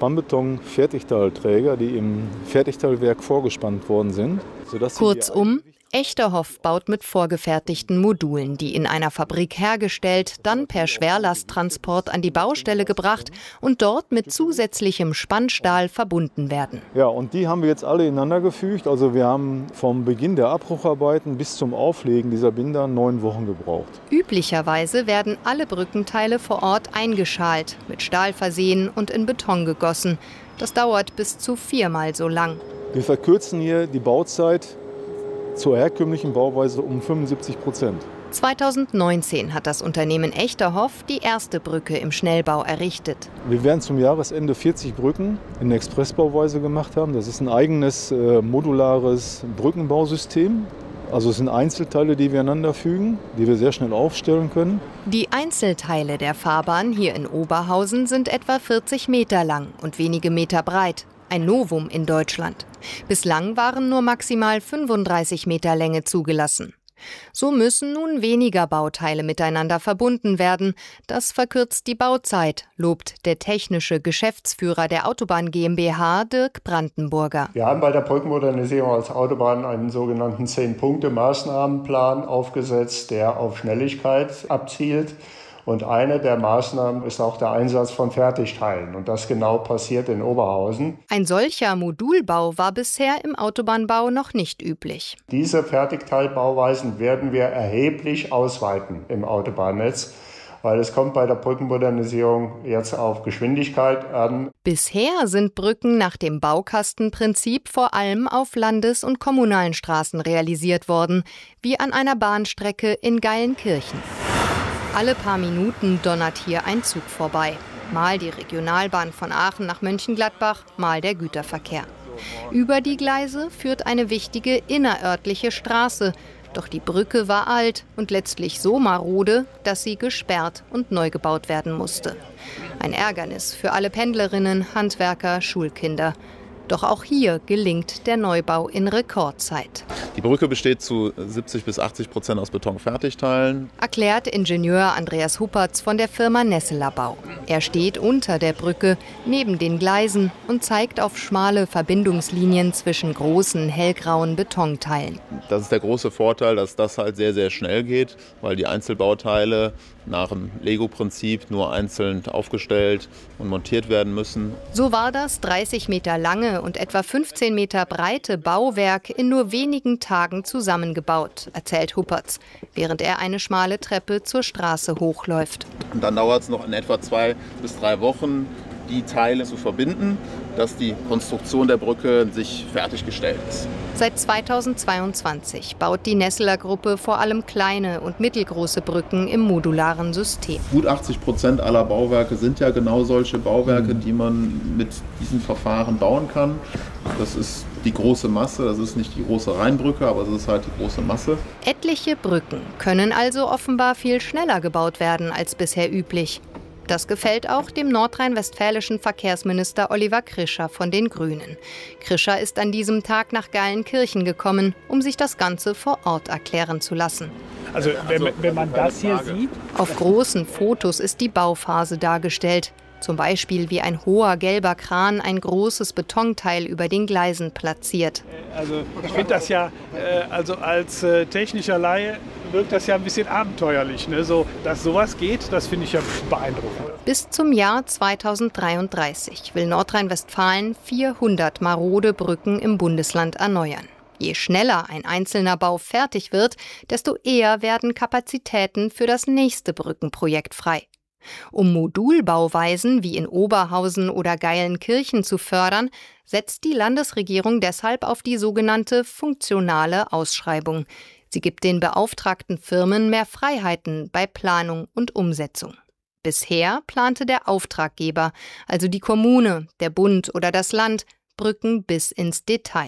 Spannbeton-Fertigteilträger, die im Fertigteilwerk vorgespannt worden sind. Kurzum, Echterhoff baut mit vorgefertigten Modulen, die in einer Fabrik hergestellt, dann per Schwerlasttransport an die Baustelle gebracht und dort mit zusätzlichem Spannstahl verbunden werden. Ja, und die haben wir jetzt alle ineinander gefügt. Also wir haben vom Beginn der Abbrucharbeiten bis zum Auflegen dieser Binder neun Wochen gebraucht. Üblicherweise werden alle Brückenteile vor Ort eingeschalt, mit Stahl versehen und in Beton gegossen. Das dauert bis zu viermal so lang. Wir verkürzen hier die Bauzeit zur herkömmlichen Bauweise um fünfundsiebzig Prozent. zweitausendneunzehn hat das Unternehmen Echterhoff die erste Brücke im Schnellbau errichtet. Wir werden zum Jahresende vierzig Brücken in Expressbauweise gemacht haben. Das ist ein eigenes äh, modulares Brückenbausystem. Also es sind Einzelteile, die wir einander fügen, die wir sehr schnell aufstellen können. Die Einzelteile der Fahrbahn hier in Oberhausen sind etwa vierzig Meter lang und wenige Meter breit. Ein Novum in Deutschland. Bislang waren nur maximal fünfunddreißig Meter Länge zugelassen. So müssen nun weniger Bauteile miteinander verbunden werden. Das verkürzt die Bauzeit, lobt der technische Geschäftsführer der Autobahn GmbH, Dirk Brandenburger. Wir haben bei der Brückenmodernisierung als Autobahn einen sogenannten zehn-Punkte-Maßnahmenplan aufgesetzt, der auf Schnelligkeit abzielt. Und eine der Maßnahmen ist auch der Einsatz von Fertigteilen. Und das genau passiert in Oberhausen. Ein solcher Modulbau war bisher im Autobahnbau noch nicht üblich. Diese Fertigteilbauweisen werden wir erheblich ausweiten im Autobahnnetz, weil es kommt bei der Brückenmodernisierung jetzt auf Geschwindigkeit an. Bisher sind Brücken nach dem Baukastenprinzip vor allem auf Landes- und kommunalen Straßen realisiert worden, wie an einer Bahnstrecke in Geilenkirchen. Alle paar Minuten donnert hier ein Zug vorbei. Mal die Regionalbahn von Aachen nach Mönchengladbach, mal der Güterverkehr. Über die Gleise führt eine wichtige innerörtliche Straße. Doch die Brücke war alt und letztlich so marode, dass sie gesperrt und neu gebaut werden musste. Ein Ärgernis für alle Pendlerinnen, Handwerker, Schulkinder. Doch auch hier gelingt der Neubau in Rekordzeit. Die Brücke besteht zu siebzig bis achtzig Prozent aus Betonfertigteilen. Erklärt Ingenieur Andreas Huppertz von der Firma Nesseler Bau. Er steht unter der Brücke, neben den Gleisen und zeigt auf schmale Verbindungslinien zwischen großen, hellgrauen Betonteilen. Das ist der große Vorteil, dass das halt sehr, sehr schnell geht, weil die Einzelbauteile nach dem Lego-Prinzip nur einzeln aufgestellt und montiert werden müssen. So war das dreißig Meter lange und etwa fünfzehn Meter breite Bauwerk in nur wenigen Tagen zusammengebaut, erzählt Huppertz, während er eine schmale Treppe zur Straße hochläuft. Und dann dauert es noch in etwa zwei bis drei Wochen, die Teile zu verbinden, dass die Konstruktion der Brücke in sich fertiggestellt ist. Seit zweitausendzweiundzwanzig baut die Nesseler Gruppe vor allem kleine und mittelgroße Brücken im modularen System. Gut achtzig Prozent aller Bauwerke sind ja genau solche Bauwerke, die man mit diesen Verfahren bauen kann. Das ist die große Masse, das ist nicht die große Rheinbrücke, aber es ist halt die große Masse. Etliche Brücken können also offenbar viel schneller gebaut werden als bisher üblich. Das gefällt auch dem nordrhein-westfälischen Verkehrsminister Oliver Krischer von den Grünen. Krischer ist an diesem Tag nach Geilenkirchen gekommen, um sich das Ganze vor Ort erklären zu lassen. Also wenn, wenn man das hier sieht... Auf großen Fotos ist die Bauphase dargestellt. Zum Beispiel wie ein hoher gelber Kran ein großes Betonteil über den Gleisen platziert. Also ich finde das ja, äh, also als äh, technischer Laie wirkt das ja ein bisschen abenteuerlich. Ne? So, dass sowas geht, das finde ich ja beeindruckend. Bis zum Jahr zweitausenddreiunddreißig will Nordrhein-Westfalen vierhundert marode Brücken im Bundesland erneuern. Je schneller ein einzelner Bau fertig wird, desto eher werden Kapazitäten für das nächste Brückenprojekt frei. Um Modulbauweisen wie in Oberhausen oder Geilenkirchen zu fördern, setzt die Landesregierung deshalb auf die sogenannte funktionale Ausschreibung. Sie gibt den beauftragten Firmen mehr Freiheiten bei Planung und Umsetzung. Bisher plante der Auftraggeber, also die Kommune, der Bund oder das Land, Brücken bis ins Detail.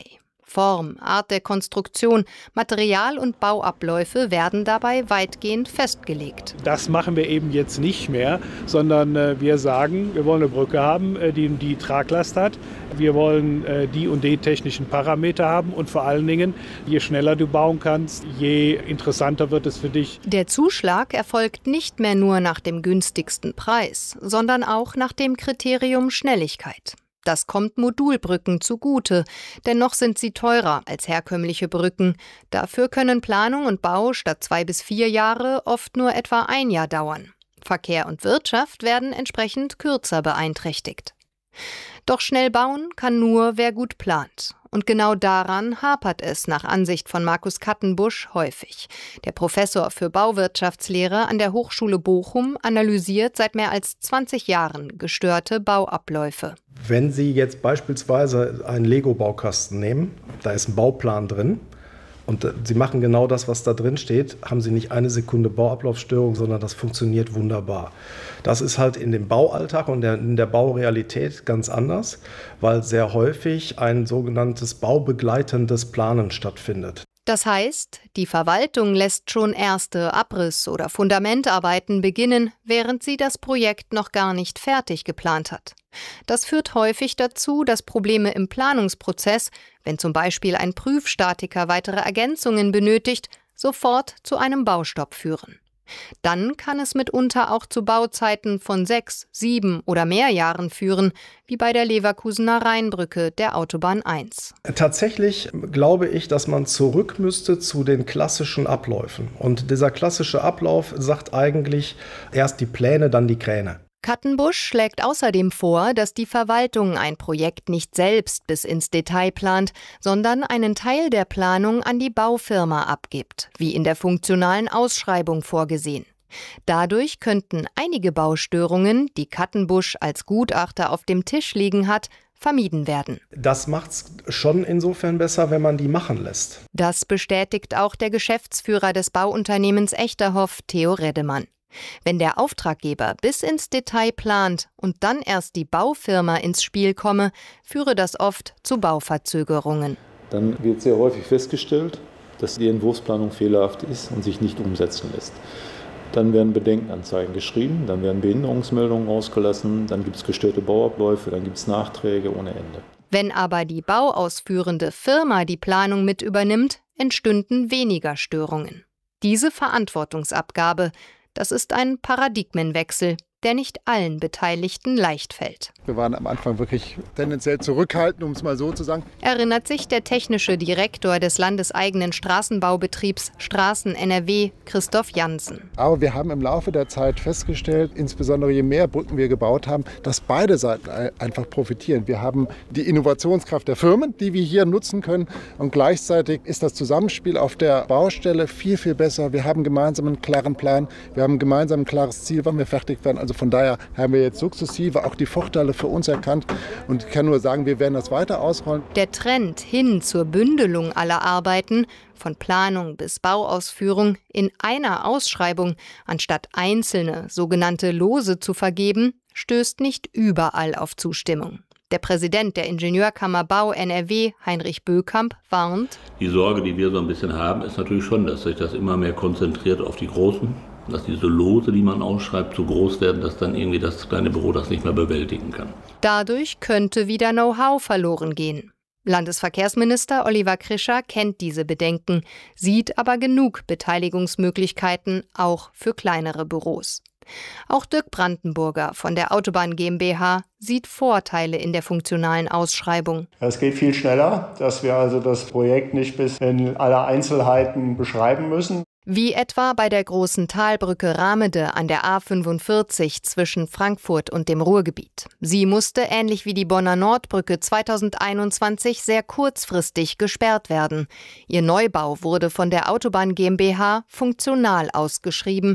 Form, Art der Konstruktion, Material und Bauabläufe werden dabei weitgehend festgelegt. Das machen wir eben jetzt nicht mehr, sondern äh, wir sagen, wir wollen eine Brücke haben, äh, die die Traglast hat. Wir wollen äh, die und die technischen Parameter haben und vor allen Dingen, je schneller du bauen kannst, je interessanter wird es für dich. Der Zuschlag erfolgt nicht mehr nur nach dem günstigsten Preis, sondern auch nach dem Kriterium Schnelligkeit. Das kommt Modulbrücken zugute, denn noch sind sie teurer als herkömmliche Brücken. Dafür können Planung und Bau statt zwei bis vier Jahre oft nur etwa ein Jahr dauern. Verkehr und Wirtschaft werden entsprechend kürzer beeinträchtigt. Doch schnell bauen kann nur, wer gut plant. Und genau daran hapert es nach Ansicht von Markus Kattenbusch häufig. Der Professor für Bauwirtschaftslehre an der Hochschule Bochum analysiert seit mehr als zwanzig Jahren gestörte Bauabläufe. Wenn Sie jetzt beispielsweise einen Lego-Baukasten nehmen, da ist ein Bauplan drin, und Sie machen genau das, was da drin steht, haben Sie nicht eine Sekunde Bauablaufstörung, sondern das funktioniert wunderbar. Das ist halt in dem Baualltag und in der Baurealität ganz anders, weil sehr häufig ein sogenanntes baubegleitendes Planen stattfindet. Das heißt, die Verwaltung lässt schon erste Abriss- oder Fundamentarbeiten beginnen, während sie das Projekt noch gar nicht fertig geplant hat. Das führt häufig dazu, dass Probleme im Planungsprozess, wenn zum Beispiel ein Prüfstatiker weitere Ergänzungen benötigt, sofort zu einem Baustopp führen. Dann kann es mitunter auch zu Bauzeiten von sechs, sieben oder mehr Jahren führen, wie bei der Leverkusener Rheinbrücke der Autobahn eins. Tatsächlich glaube ich, dass man zurück müsste zu den klassischen Abläufen. Und dieser klassische Ablauf sagt eigentlich erst die Pläne, dann die Kräne. Kattenbusch schlägt außerdem vor, dass die Verwaltung ein Projekt nicht selbst bis ins Detail plant, sondern einen Teil der Planung an die Baufirma abgibt, wie in der funktionalen Ausschreibung vorgesehen. Dadurch könnten einige Baustörungen, die Kattenbusch als Gutachter auf dem Tisch liegen hat, vermieden werden. Das macht's schon insofern besser, wenn man die machen lässt. Das bestätigt auch der Geschäftsführer des Bauunternehmens Echterhoff, Theo Reddemann. Wenn der Auftraggeber bis ins Detail plant und dann erst die Baufirma ins Spiel komme, führe das oft zu Bauverzögerungen. Dann wird sehr häufig festgestellt, dass die Entwurfsplanung fehlerhaft ist und sich nicht umsetzen lässt. Dann werden Bedenkenanzeigen geschrieben, dann werden Behinderungsmeldungen ausgelassen, dann gibt es gestörte Bauabläufe, dann gibt es Nachträge ohne Ende. Wenn aber die bauausführende Firma die Planung mit übernimmt, entstünden weniger Störungen. Diese Verantwortungsabgabe, das ist ein Paradigmenwechsel, der nicht allen Beteiligten leicht fällt. Wir waren am Anfang wirklich tendenziell zurückhaltend, um es mal so zu sagen. Erinnert sich der technische Direktor des landeseigenen Straßenbaubetriebs Straßen N R W, Christoph Jansen. Aber wir haben im Laufe der Zeit festgestellt, insbesondere je mehr Brücken wir gebaut haben, dass beide Seiten einfach profitieren. Wir haben die Innovationskraft der Firmen, die wir hier nutzen können, und gleichzeitig ist das Zusammenspiel auf der Baustelle viel, viel besser. Wir haben gemeinsam einen klaren Plan, wir haben gemeinsam ein klares Ziel, wann wir fertig werden. Also von daher haben wir jetzt sukzessive auch die Vorteile für uns erkannt, und ich kann nur sagen, wir werden das weiter ausrollen. Der Trend hin zur Bündelung aller Arbeiten, von Planung bis Bauausführung, in einer Ausschreibung, anstatt einzelne sogenannte Lose zu vergeben, stößt nicht überall auf Zustimmung. Der Präsident der Ingenieurkammer Bau N R W, Heinrich Bökamp, warnt: Die Sorge, die wir so ein bisschen haben, ist natürlich schon, dass sich das immer mehr konzentriert auf die Großen. Dass diese Lose, die man ausschreibt, so groß werden, dass dann irgendwie das kleine Büro das nicht mehr bewältigen kann. Dadurch könnte wieder Know-how verloren gehen. Landesverkehrsminister Oliver Krischer kennt diese Bedenken, sieht aber genug Beteiligungsmöglichkeiten auch für kleinere Büros. Auch Dirk Brandenburger von der Autobahn GmbH sieht Vorteile in der funktionalen Ausschreibung. Es geht viel schneller, dass wir also das Projekt nicht bis in alle Einzelheiten beschreiben müssen. Wie etwa bei der großen Talbrücke Ramede an der A fünfundvierzig zwischen Frankfurt und dem Ruhrgebiet. Sie musste, ähnlich wie die Bonner Nordbrücke zweitausendeinundzwanzig, sehr kurzfristig gesperrt werden. Ihr Neubau wurde von der Autobahn GmbH funktional ausgeschrieben.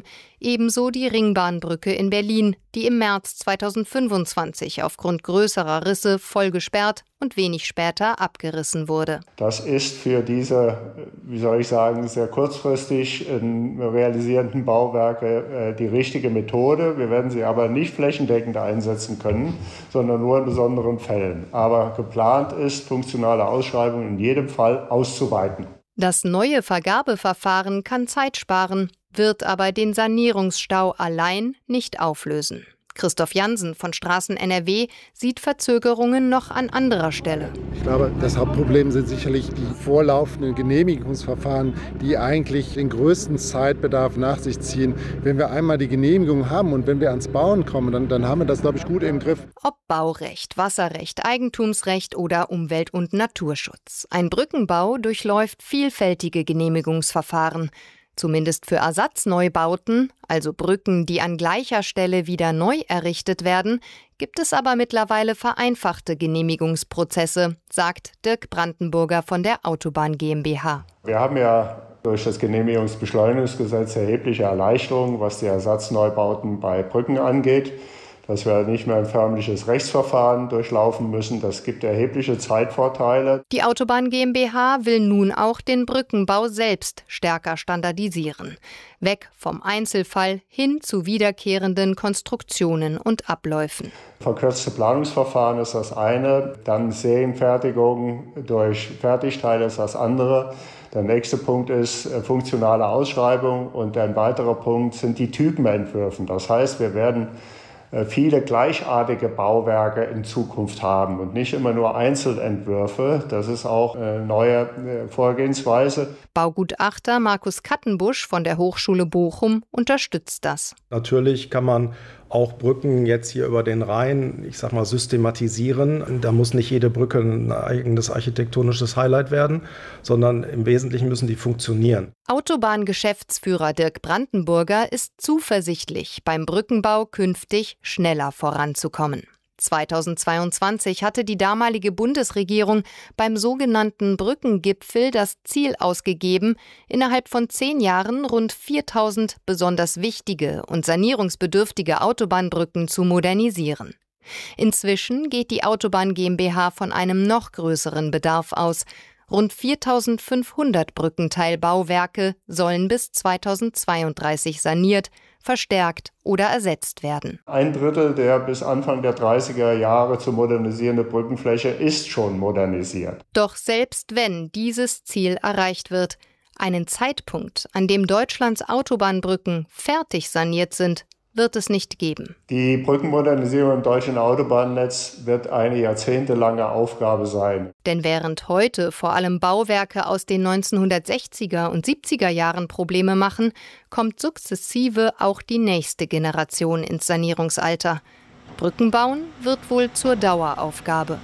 ebenso die Ringbahnbrücke in Berlin, die im März zweitausendfünfundzwanzig aufgrund größerer Risse voll gesperrt und wenig später abgerissen wurde. Das ist für diese, wie soll ich sagen, sehr kurzfristig realisierenden Bauwerke die richtige Methode. Wir werden sie aber nicht flächendeckend einsetzen können, sondern nur in besonderen Fällen. Aber geplant ist, funktionale Ausschreibungen in jedem Fall auszuweiten. Das neue Vergabeverfahren kann Zeit sparen, wird aber den Sanierungsstau allein nicht auflösen. Christoph Jansen von Straßen N R W sieht Verzögerungen noch an anderer Stelle. Ich glaube, das Hauptproblem sind sicherlich die vorlaufenden Genehmigungsverfahren, die eigentlich den größten Zeitbedarf nach sich ziehen. Wenn wir einmal die Genehmigung haben und wenn wir ans Bauen kommen, dann, dann haben wir das, glaube ich, gut im Griff. Ob Baurecht, Wasserrecht, Eigentumsrecht oder Umwelt- und Naturschutz. Ein Brückenbau durchläuft vielfältige Genehmigungsverfahren. Zumindest für Ersatzneubauten, also Brücken, die an gleicher Stelle wieder neu errichtet werden, gibt es aber mittlerweile vereinfachte Genehmigungsprozesse, sagt Dirk Brandenburger von der Autobahn GmbH. Wir haben ja durch das Genehmigungsbeschleunigungsgesetz erhebliche Erleichterungen, was die Ersatzneubauten bei Brücken angeht. Dass wir nicht mehr ein förmliches Rechtsverfahren durchlaufen müssen. Das gibt erhebliche Zeitvorteile. Die Autobahn GmbH will nun auch den Brückenbau selbst stärker standardisieren. Weg vom Einzelfall hin zu wiederkehrenden Konstruktionen und Abläufen. Verkürzte Planungsverfahren ist das eine, dann Serienfertigung durch Fertigteile ist das andere. Der nächste Punkt ist funktionale Ausschreibung und ein weiterer Punkt sind die Typenentwürfe. Das heißt, wir werden viele gleichartige Bauwerke in Zukunft haben und nicht immer nur Einzelentwürfe. Das ist auch eine neue Vorgehensweise. Baugutachter Markus Kattenbusch von der Hochschule Bochum unterstützt das. Natürlich kann man auch Brücken jetzt hier über den Rhein, ich sag mal, systematisieren. Da muss nicht jede Brücke ein eigenes architektonisches Highlight werden, sondern im Wesentlichen müssen die funktionieren. Autobahngeschäftsführer Dirk Brandenburger ist zuversichtlich, beim Brückenbau künftig schneller voranzukommen. zweitausendzweiundzwanzig hatte die damalige Bundesregierung beim sogenannten Brückengipfel das Ziel ausgegeben, innerhalb von zehn Jahren rund viertausend besonders wichtige und sanierungsbedürftige Autobahnbrücken zu modernisieren. Inzwischen geht die Autobahn GmbH von einem noch größeren Bedarf aus. Rund viertausendfünfhundert Brückenteilbauwerke sollen bis zweitausendzweiunddreißig saniert, verstärkt oder ersetzt werden. Ein Drittel der bis Anfang der dreißiger Jahre zu modernisierende Brückenfläche ist schon modernisiert. Doch selbst wenn dieses Ziel erreicht wird, einen Zeitpunkt, an dem Deutschlands Autobahnbrücken fertig saniert sind, wird es nicht geben. Die Brückenmodernisierung im deutschen Autobahnnetz wird eine jahrzehntelange Aufgabe sein. Denn während heute vor allem Bauwerke aus den neunzehnhundertsechziger und siebziger Jahren Probleme machen, kommt sukzessive auch die nächste Generation ins Sanierungsalter. Brücken bauen wird wohl zur Daueraufgabe.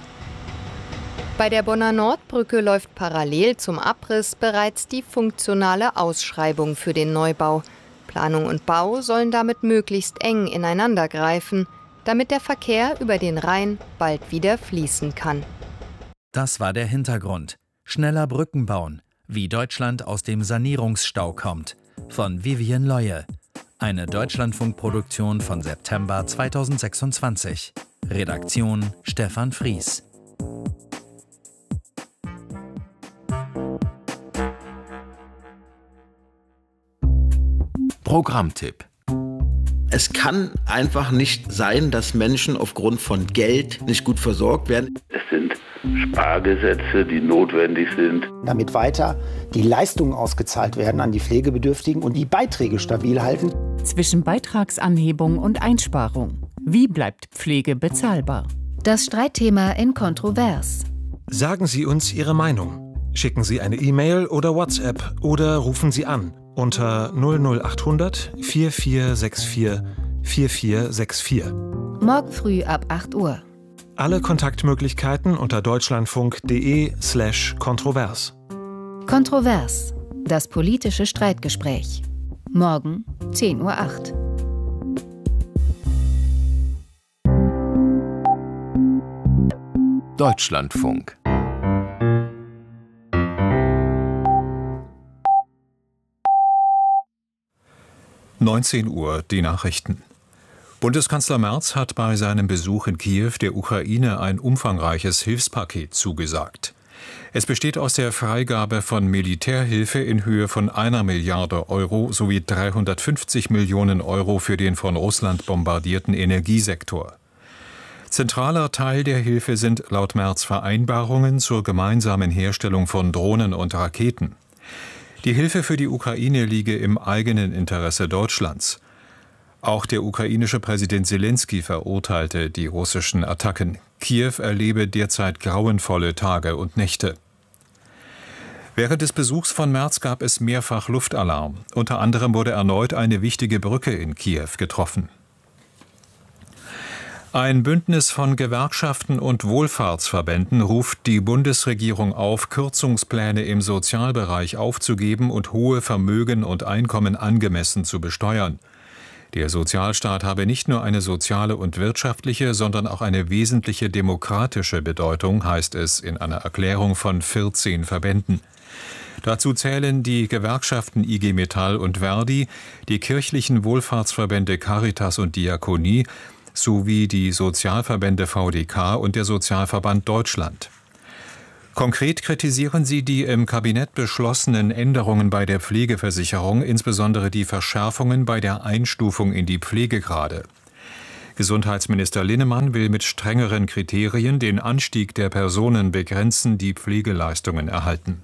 Bei der Bonner Nordbrücke läuft parallel zum Abriss bereits die funktionale Ausschreibung für den Neubau. Planung und Bau sollen damit möglichst eng ineinander greifen, damit der Verkehr über den Rhein bald wieder fließen kann. Das war der Hintergrund. Schneller Brücken bauen, wie Deutschland aus dem Sanierungsstau kommt, von Vivien Leue. Eine Deutschlandfunk-Produktion von September zweitausendsechsundzwanzig. Redaktion Stefan Fries. Programmtipp. Es kann einfach nicht sein, dass Menschen aufgrund von Geld nicht gut versorgt werden. Es sind Spargesetze, die notwendig sind. Damit weiter die Leistungen ausgezahlt werden an die Pflegebedürftigen und die Beiträge stabil halten. Zwischen Beitragsanhebung und Einsparung. Wie bleibt Pflege bezahlbar? Das Streitthema in Kontrovers. Sagen Sie uns Ihre Meinung. Schicken Sie eine E-Mail oder WhatsApp oder rufen Sie an unter null null achthundert vier vier sechs vier vier vier sechs vier. Morgen früh ab acht Uhr. Alle Kontaktmöglichkeiten unter deutschlandfunk.de slash kontrovers. Kontrovers. Das politische Streitgespräch. Morgen zehn Uhr acht. Deutschlandfunk. neunzehn Uhr, die Nachrichten. Bundeskanzler Merz hat bei seinem Besuch in Kiew der Ukraine ein umfangreiches Hilfspaket zugesagt. Es besteht aus der Freigabe von Militärhilfe in Höhe von einer Milliarde Euro sowie dreihundertfünfzig Millionen Euro für den von Russland bombardierten Energiesektor. Zentraler Teil der Hilfe sind laut Merz Vereinbarungen zur gemeinsamen Herstellung von Drohnen und Raketen. Die Hilfe für die Ukraine liege im eigenen Interesse Deutschlands. Auch der ukrainische Präsident Selenskyj verurteilte die russischen Attacken. Kiew erlebe derzeit grauenvolle Tage und Nächte. Während des Besuchs von Merz gab es mehrfach Luftalarm. Unter anderem wurde erneut eine wichtige Brücke in Kiew getroffen. Ein Bündnis von Gewerkschaften und Wohlfahrtsverbänden ruft die Bundesregierung auf, Kürzungspläne im Sozialbereich aufzugeben und hohe Vermögen und Einkommen angemessen zu besteuern. Der Sozialstaat habe nicht nur eine soziale und wirtschaftliche, sondern auch eine wesentliche demokratische Bedeutung, heißt es in einer Erklärung von vierzehn Verbänden. Dazu zählen die Gewerkschaften I G Metall und Verdi, die kirchlichen Wohlfahrtsverbände Caritas und Diakonie sowie die Sozialverbände V D K und der Sozialverband Deutschland. Konkret kritisieren sie die im Kabinett beschlossenen Änderungen bei der Pflegeversicherung, insbesondere die Verschärfungen bei der Einstufung in die Pflegegrade. Gesundheitsminister Linnemann will mit strengeren Kriterien den Anstieg der Personen begrenzen, die Pflegeleistungen erhalten.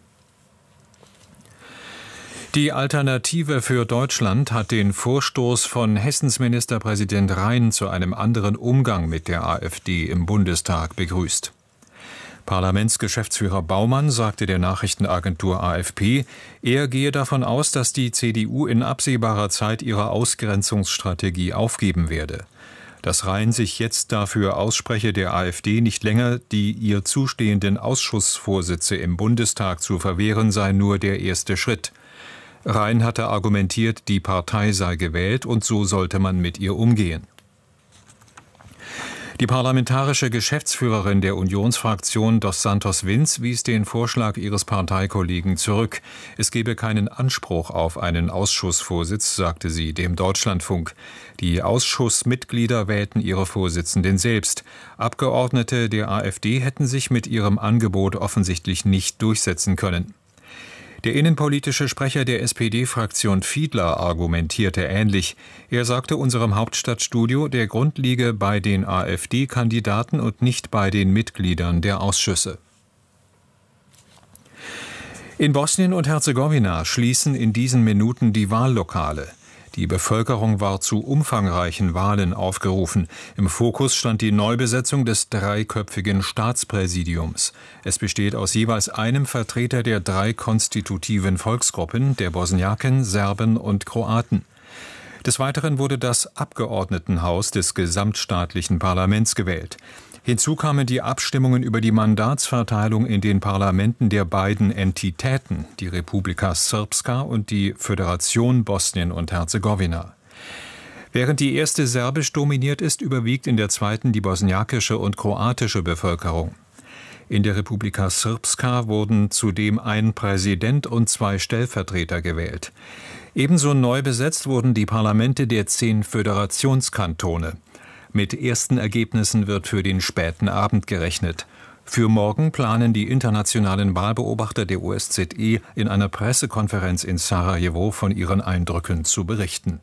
Die Alternative für Deutschland hat den Vorstoß von Hessens Ministerpräsident Rhein zu einem anderen Umgang mit der AfD im Bundestag begrüßt. Parlamentsgeschäftsführer Baumann sagte der Nachrichtenagentur A F P, er gehe davon aus, dass die C D U in absehbarer Zeit ihre Ausgrenzungsstrategie aufgeben werde. Dass Rhein sich jetzt dafür ausspreche, der AfD nicht länger die ihr zustehenden Ausschussvorsitze im Bundestag zu verwehren, sei nur der erste Schritt. Rhein hatte argumentiert, die Partei sei gewählt und so sollte man mit ihr umgehen. Die parlamentarische Geschäftsführerin der Unionsfraktion Dos Santos Vince wies den Vorschlag ihres Parteikollegen zurück. Es gebe keinen Anspruch auf einen Ausschussvorsitz, sagte sie dem Deutschlandfunk. Die Ausschussmitglieder wählten ihre Vorsitzenden selbst. Abgeordnete der AfD hätten sich mit ihrem Angebot offensichtlich nicht durchsetzen können. Der innenpolitische Sprecher der S P D-Fraktion Fiedler argumentierte ähnlich. Er sagte unserem Hauptstadtstudio, der Grund liege bei den AfD-Kandidaten und nicht bei den Mitgliedern der Ausschüsse. In Bosnien und Herzegowina schließen in diesen Minuten die Wahllokale. Die Bevölkerung war zu umfangreichen Wahlen aufgerufen. Im Fokus stand die Neubesetzung des dreiköpfigen Staatspräsidiums. Es besteht aus jeweils einem Vertreter der drei konstitutiven Volksgruppen, der Bosniaken, Serben und Kroaten. Des Weiteren wurde das Abgeordnetenhaus des gesamtstaatlichen Parlaments gewählt. Hinzu kamen die Abstimmungen über die Mandatsverteilung in den Parlamenten der beiden Entitäten, die Republika Srpska und die Föderation Bosnien und Herzegowina. Während die erste serbisch dominiert ist, überwiegt in der zweiten die bosniakische und kroatische Bevölkerung. In der Republika Srpska wurden zudem ein Präsident und zwei Stellvertreter gewählt. Ebenso neu besetzt wurden die Parlamente der zehn Föderationskantone. Mit ersten Ergebnissen wird für den späten Abend gerechnet. Für morgen planen die internationalen Wahlbeobachter der O S Z E in einer Pressekonferenz in Sarajevo von ihren Eindrücken zu berichten.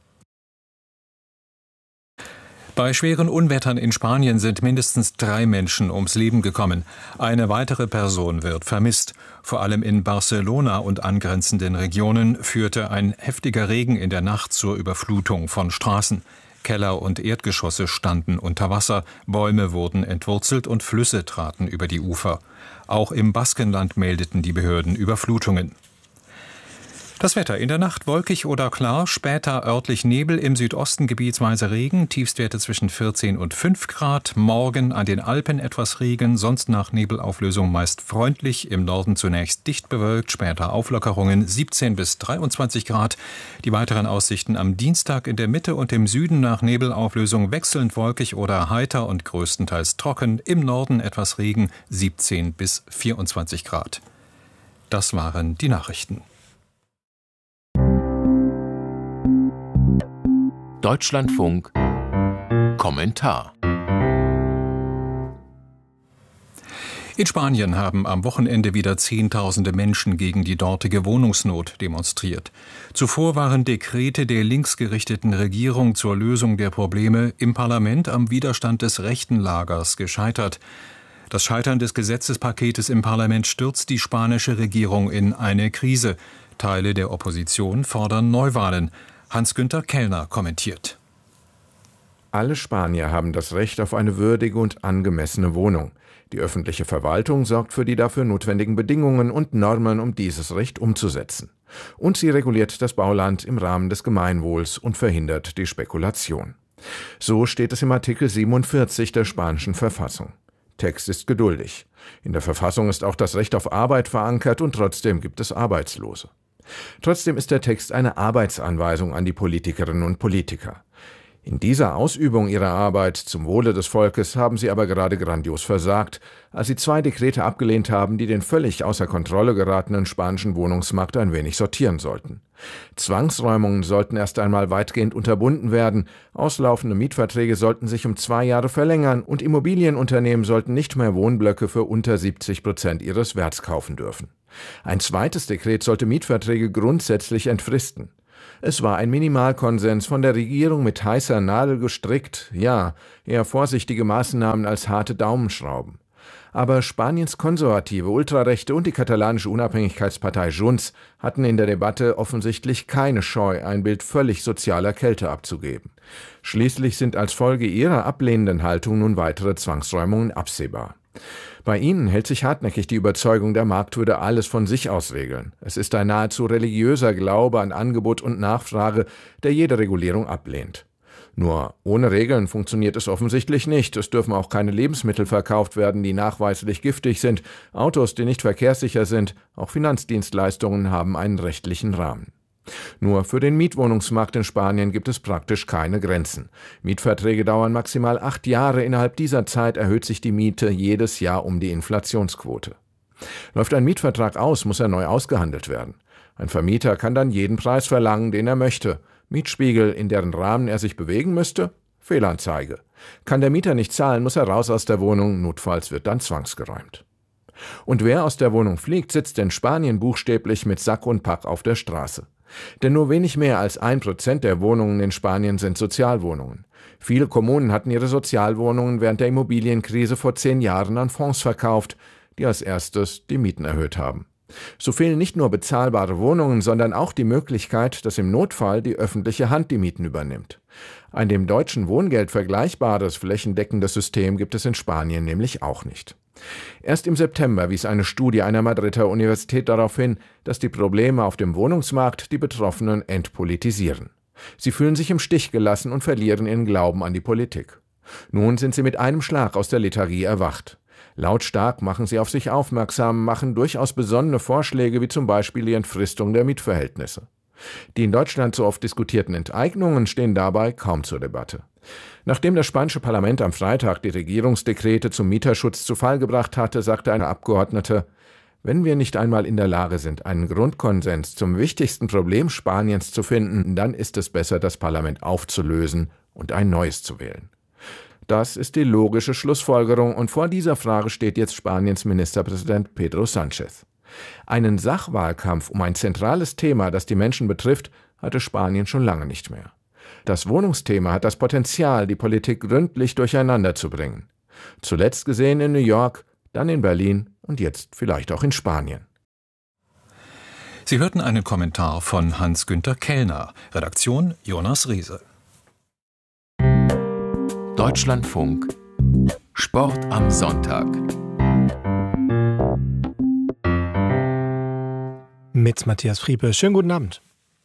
Bei schweren Unwettern in Spanien sind mindestens drei Menschen ums Leben gekommen. Eine weitere Person wird vermisst. Vor allem in Barcelona und angrenzenden Regionen führte ein heftiger Regen in der Nacht zur Überflutung von Straßen. Keller und Erdgeschosse standen unter Wasser, Bäume wurden entwurzelt und Flüsse traten über die Ufer. Auch im Baskenland meldeten die Behörden Überflutungen. Das Wetter: in der Nacht wolkig oder klar, später örtlich Nebel, im Südosten gebietsweise Regen, Tiefstwerte zwischen vierzehn und fünf Grad. Morgen an den Alpen etwas Regen, sonst nach Nebelauflösung meist freundlich, im Norden zunächst dicht bewölkt, später Auflockerungen, siebzehn bis dreiundzwanzig Grad. Die weiteren Aussichten am Dienstag: in der Mitte und im Süden nach Nebelauflösung wechselnd wolkig oder heiter und größtenteils trocken, im Norden etwas Regen, siebzehn bis vierundzwanzig Grad. Das waren die Nachrichten. Deutschlandfunk Kommentar. In Spanien haben am Wochenende wieder Zehntausende Menschen gegen die dortige Wohnungsnot demonstriert. Zuvor waren Dekrete der linksgerichteten Regierung zur Lösung der Probleme im Parlament am Widerstand des rechten Lagers gescheitert. Das Scheitern des Gesetzespaketes im Parlament stürzt die spanische Regierung in eine Krise. Teile der Opposition fordern Neuwahlen. Hans-Günther Kellner kommentiert. Alle Spanier haben das Recht auf eine würdige und angemessene Wohnung. Die öffentliche Verwaltung sorgt für die dafür notwendigen Bedingungen und Normen, um dieses Recht umzusetzen. Und sie reguliert das Bauland im Rahmen des Gemeinwohls und verhindert die Spekulation. So steht es im Artikel siebenundvierzig der spanischen Verfassung. Text ist geduldig. In der Verfassung ist auch das Recht auf Arbeit verankert und trotzdem gibt es Arbeitslose. Trotzdem ist der Text eine Arbeitsanweisung an die Politikerinnen und Politiker. In dieser Ausübung ihrer Arbeit zum Wohle des Volkes haben sie aber gerade grandios versagt, als sie zwei Dekrete abgelehnt haben, die den völlig außer Kontrolle geratenen spanischen Wohnungsmarkt ein wenig sortieren sollten. Zwangsräumungen sollten erst einmal weitgehend unterbunden werden, auslaufende Mietverträge sollten sich um zwei Jahre verlängern und Immobilienunternehmen sollten nicht mehr Wohnblöcke für unter siebzig Prozent ihres Werts kaufen dürfen. Ein zweites Dekret sollte Mietverträge grundsätzlich entfristen. Es war ein Minimalkonsens von der Regierung mit heißer Nadel gestrickt, ja, eher vorsichtige Maßnahmen als harte Daumenschrauben. Aber Spaniens konservative Ultrarechte und die katalanische Unabhängigkeitspartei Junts hatten in der Debatte offensichtlich keine Scheu, ein Bild völlig sozialer Kälte abzugeben. Schließlich sind als Folge ihrer ablehnenden Haltung nun weitere Zwangsräumungen absehbar. Bei ihnen hält sich hartnäckig die Überzeugung, der Markt würde alles von sich aus regeln. Es ist ein nahezu religiöser Glaube an Angebot und Nachfrage, der jede Regulierung ablehnt. Nur ohne Regeln funktioniert es offensichtlich nicht. Es dürfen auch keine Lebensmittel verkauft werden, die nachweislich giftig sind, Autos, die nicht verkehrssicher sind, auch Finanzdienstleistungen haben einen rechtlichen Rahmen. Nur für den Mietwohnungsmarkt in Spanien gibt es praktisch keine Grenzen. Mietverträge dauern maximal acht Jahre. Innerhalb dieser Zeit erhöht sich die Miete jedes Jahr um die Inflationsquote. Läuft ein Mietvertrag aus, muss er neu ausgehandelt werden. Ein Vermieter kann dann jeden Preis verlangen, den er möchte. Mietspiegel, in deren Rahmen er sich bewegen müsste? Fehlanzeige. Kann der Mieter nicht zahlen, muss er raus aus der Wohnung, notfalls wird dann zwangsgeräumt. Und wer aus der Wohnung fliegt, sitzt in Spanien buchstäblich mit Sack und Pack auf der Straße. Denn nur wenig mehr als ein Prozent der Wohnungen in Spanien sind Sozialwohnungen. Viele Kommunen hatten ihre Sozialwohnungen während der Immobilienkrise vor zehn Jahren an Fonds verkauft, die als erstes die Mieten erhöht haben. So fehlen nicht nur bezahlbare Wohnungen, sondern auch die Möglichkeit, dass im Notfall die öffentliche Hand die Mieten übernimmt. Ein dem deutschen Wohngeld vergleichbares flächendeckendes System gibt es in Spanien nämlich auch nicht. Erst im September wies eine Studie einer Madrider Universität darauf hin, dass die Probleme auf dem Wohnungsmarkt die Betroffenen entpolitisieren. Sie fühlen sich im Stich gelassen und verlieren ihren Glauben an die Politik. Nun sind sie mit einem Schlag aus der Lethargie erwacht. Lautstark machen sie auf sich aufmerksam, machen durchaus besonnene Vorschläge, wie zum Beispiel die Entfristung der Mietverhältnisse. Die in Deutschland so oft diskutierten Enteignungen stehen dabei kaum zur Debatte. Nachdem das spanische Parlament am Freitag die Regierungsdekrete zum Mieterschutz zu Fall gebracht hatte, sagte eine Abgeordnete: Wenn wir nicht einmal in der Lage sind, einen Grundkonsens zum wichtigsten Problem Spaniens zu finden, dann ist es besser, das Parlament aufzulösen und ein neues zu wählen. Das ist die logische Schlussfolgerung, und vor dieser Frage steht jetzt Spaniens Ministerpräsident Pedro Sánchez. Einen Sachwahlkampf um ein zentrales Thema, das die Menschen betrifft, hatte Spanien schon lange nicht mehr. Das Wohnungsthema hat das Potenzial, die Politik gründlich durcheinander zu bringen. Zuletzt gesehen in New York, dann in Berlin und jetzt vielleicht auch in Spanien. Sie hörten einen Kommentar von Hans-Günther Kellner. Redaktion Jonas Riese. Deutschlandfunk Sport am Sonntag. Mit Matthias Friepe. Schönen guten Abend.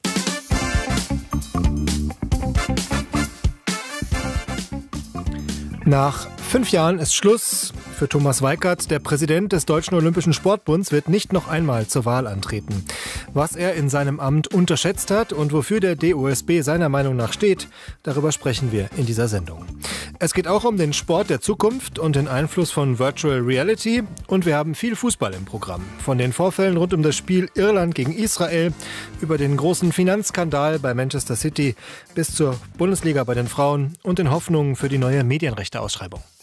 Nach fünf Jahren ist Schluss für Thomas Weikert. Der Präsident des Deutschen Olympischen Sportbunds wird nicht noch einmal zur Wahl antreten. Was er in seinem Amt unterschätzt hat und wofür der D O S B seiner Meinung nach steht, darüber sprechen wir in dieser Sendung. Es geht auch um den Sport der Zukunft und den Einfluss von Virtual Reality. Und wir haben viel Fußball im Programm. Von den Vorfällen rund um das Spiel Irland gegen Israel, über den großen Finanzskandal bei Manchester City bis zur Bundesliga bei den Frauen und den Hoffnungen für die neue Medienrechteausschreibung.